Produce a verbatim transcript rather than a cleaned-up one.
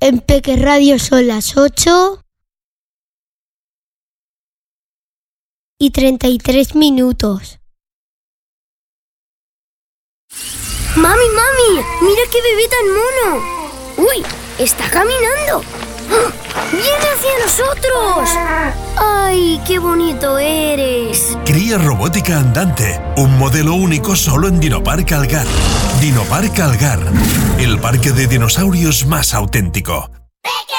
En Peque Radio son las ocho y treinta y tres minutos. ¡Mami, mami! ¡Mira qué bebé tan mono! ¡Uy! ¡Está caminando! ¡Viene hacia nosotros! ¡Ay, qué bonito eres! Cría robótica andante, un modelo único solo en Dinopark Algar. Dinopark Algar, el parque de dinosaurios más auténtico.